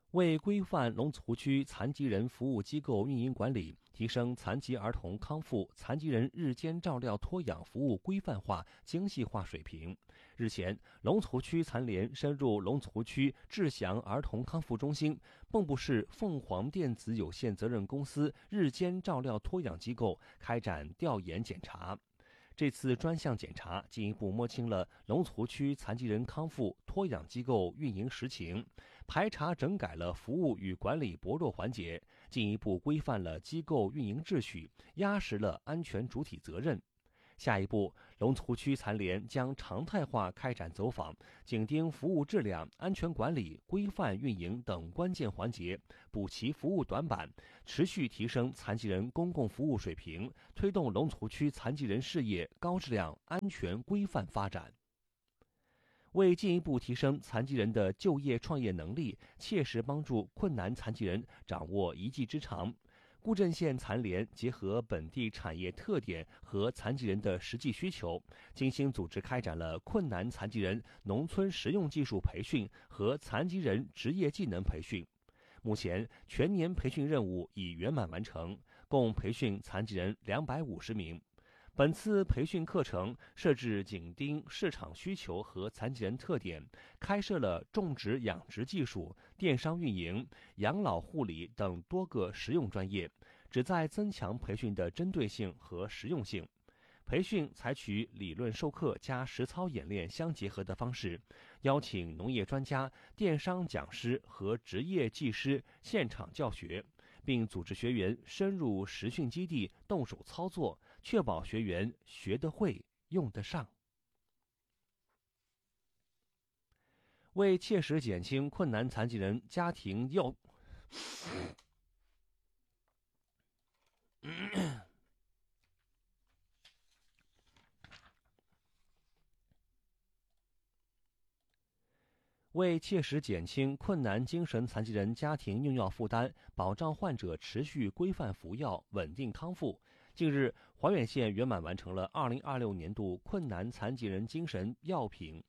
为规范龙子湖区残疾人服务机构运营管理，提升残疾儿童康复、残疾人日间照料托养服务规范化、精细化水平。日前，龙子湖区残联深入龙子湖区志祥儿童康复中心、蚌埠市凤凰电子有限责任公司日间照料托养机构开展调研检查。这次专项检查进一步摸清了龙子湖区残疾人康复托养机构运营实情，排查整改了服务与管理薄弱环节，进一步规范了机构运营秩序，压实了安全主体责任。下一步，龙子湖区残联将常态化开展走访，紧盯服务质量、安全管理、规范运营等关键环节，补齐服务短板，持续提升残疾人公共服务水平，推动龙子湖区残疾人事业高质量、安全、规范发展。为进一步提升残疾人的就业创业能力，切实帮助困难残疾人掌握一技之长，固镇县残联结合本地产业特点和残疾人的实际需求，精心组织开展了困难残疾人农村实用技术培训和残疾人职业技能培训。目前，全年培训任务已圆满完成，共培训残疾人250名。本次培训课程设置紧盯市场需求和残疾人特点，开设了种植养殖技术、电商运营、养老护理等多个实用专业，旨在增强培训的针对性和实用性。培训采取理论授课加实操演练相结合的方式，邀请农业专家、电商讲师和职业技师现场教学，并组织学员深入实训基地动手操作，确保学员学得会、用得上。为切实减轻困难残疾人家庭为切实减轻困难精神残疾人家庭用药负担，保障患者持续规范服药、稳定康复，近日，怀远县圆满完成了2026年度困难残疾人精神药品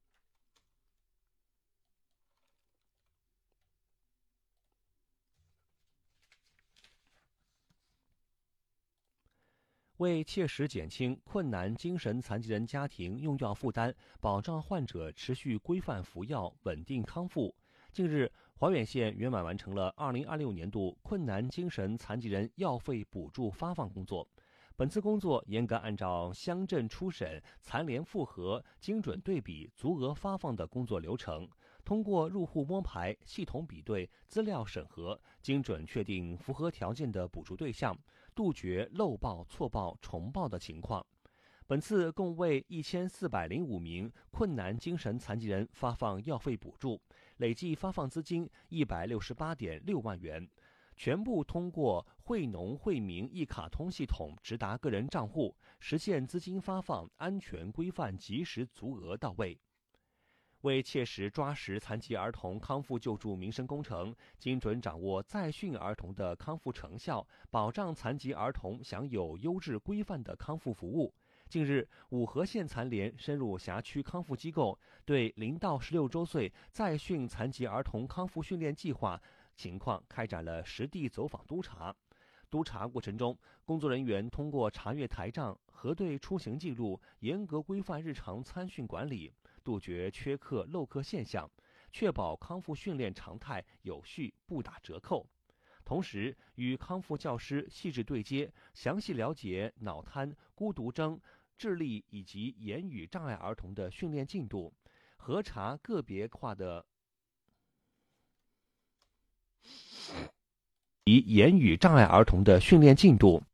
为切实减轻困难精神残疾人家庭用药负担，保障患者持续规范服药、稳定康复，近日，怀远县圆满完成了2026年度困难精神残疾人药费补助发放工作。本次工作严格按照乡镇初审、残联复核、精准对比、足额发放的工作流程，通过入户摸排、系统比对、资料审核，精准确定符合条件的补助对象，杜绝漏报、错报、重报的情况。本次共为1405名困难精神残疾人发放药费补助，累计发放资金168.6万元，全部通过惠农惠民一卡通系统直达个人账户，实现资金发放安全、规范、及时、足额到位。为切实抓实残疾儿童康复救助民生工程，精准掌握在训儿童的康复成效，保障残疾儿童享有优质规范的康复服务。近日，五河县残联深入辖区康复机构，对0到16周岁在训残疾儿童康复训练计划情况开展了实地走访督查。督查过程中，工作人员通过查阅台账、核对出行记录，严格规范日常参训管理，杜绝缺课漏课现象，确保康复训练常态有序，不打折扣。同时，与康复教师细致对接，详细了解脑瘫、孤独症、智力以及言语障碍儿童的训练进度，核查个别化的言语障碍儿童的训练进度，